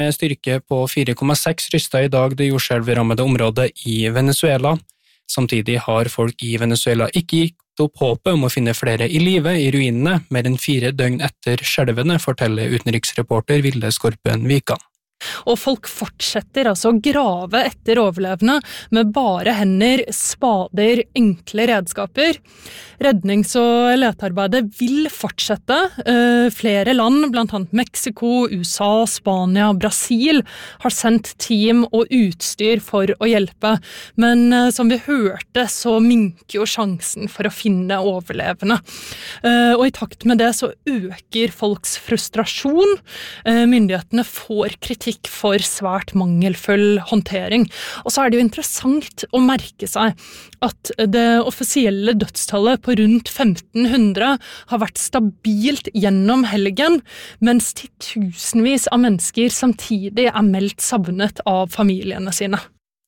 Med styrke på 4,6 rystet I dag det jordskjelvrammede området I Venezuela. Samtidig har folk I Venezuela ikke gitt opp håpet om å finne flere I live I ruinene mer enn 4 døgn etter skjelvene, forteller utenriksreporter Vilde Skorpen Vikan. Og folk fortsetter altså å grave etter overlevende med bare hender, spader, enkle redskaper. Rednings- og letearbeidet vil fortsette. Flere land, blant annet Mexico, USA, Spania, Brasil, har sendt team og utstyr for å hjelpe. Men som vi hørte, så minker jo sjansen for å finne overlevende. Og I takt med det så øker folks frustrasjon. Myndighetene får kritikk for svært mangelfull håndtering. Og så det jo interessant å merke seg at det offisielle dødstallet på rundt 1500 har vært stabilt gjennom helgen, mens titusenvis av mennesker samtidig meldt savnet av familiene sine.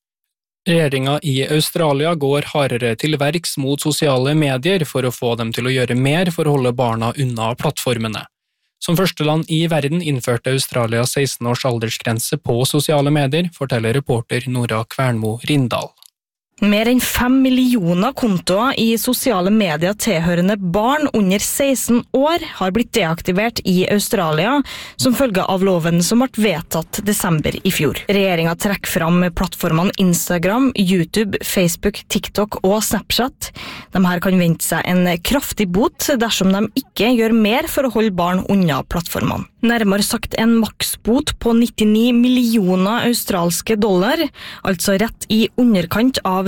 Regjeringen I Australia går hardere til verks mot sosiale medier for å få dem til å gjøre mer for å holde barna unna plattformene. Som første land I verden innførte Australia 16 års aldersgrense på sosiale medier, forteller reporter Nora Kvernmo Rindal. Mer enn 5 millioner kontoer I sosiale medier tilhørende barn under 16 år har blitt deaktivert I Australia som følge av loven som ble vedtatt desember I fjor. Regjeringen trekker fram plattformene Instagram, YouTube, Facebook, TikTok og Snapchat. De her kan vente seg en kraftig bot dersom de ikke gjør mer for å holde barn unna plattformene. Nærmere sagt en maksbot på 99 millioner australske dollar, altså rett I underkant av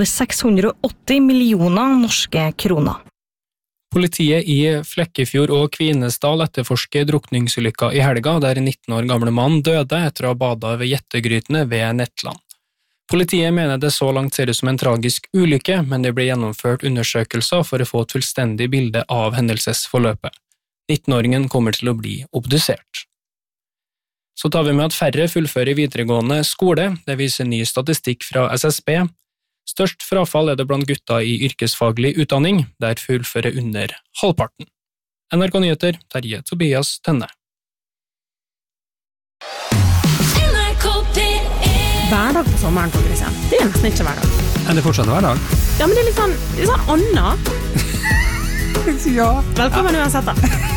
680 millioner norske kroner. Politiet I Flekkefjord og Kvinesdal etterforsker drukningsulykker I helga, der en 19 år gamle mann døde etter å ha badet ved Jettegrytene ved Nettland. Politiet mener det så langt ser ut som en tragisk ulykke, men det ble gjennomført undersøkelser for å få et fullstendig bilde av hendelsesforløpet. 19-åringen kommer til å bli obdusert. Så tar vi med at færre fullfører videregående skole, det viser ny statistikk fra SSB. Størst frafall det blant gutta I yrkesfaglig utdanning, der fullfører under halvparten. NRK Nyheter, Terje Tobias Tønne. Hverdag på sommeren, Tor Christian. Det nesten ikke hverdag. Det fortsatt hverdag? Ja, men det litt sånn annet. Ja. Velkommen uansett da.